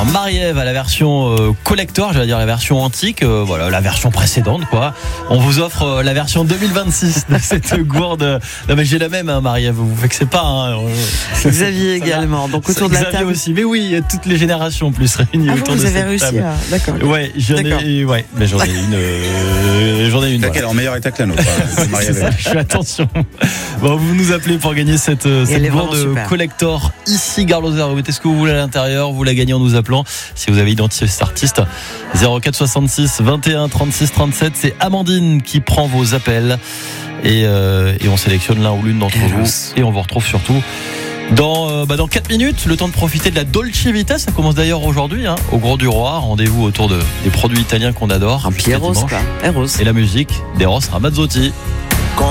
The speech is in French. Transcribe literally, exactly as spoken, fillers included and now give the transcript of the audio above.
Marie-Ève à la version euh, collector, j'allais dire la version antique, euh, voilà, la version précédente, quoi. On vous offre euh, la version deux mille vingt-six de cette gourde. Non, mais j'ai la même, hein, Marie-Ève, vous vous vexez pas. Hein. Xavier également, donc autour de la Xavier table aussi, mais oui, il y a toutes les générations plus réunies ah, autour vous de avez cette réussi table. à... D'accord. Ouais, j'en D'accord. ai, ouais, mais j'en ai une, euh, j'en ai une. Laquelle est en meilleur état que la nôtre, hein, C'est Marie-Ève. ça, je fais attention. Bon, vous nous appelez pour gagner cette, cette elle est gourde vraiment super. collector ici, Gare Lozère. Vous mettez ce que vous voulez à l'intérieur, vous la gagnez en nous appelant. Si vous avez identifié cet artiste, zéro quatre soixante-six vingt et un trente-six trente-sept. C'est Amandine qui prend vos appels et, euh, et on sélectionne l'un ou l'une d'entre Elle vous. lance. Et on vous retrouve surtout dans, euh, bah dans quatre minutes, le temps de profiter de la Dolce Vita. Ça commence d'ailleurs aujourd'hui, hein, au Gros du Roi. Rendez-vous autour de, des produits italiens qu'on adore. Un jusqu'à Pierrot, dimanche. quoi. Eros. Et la musique d'Eros Ramazzotti.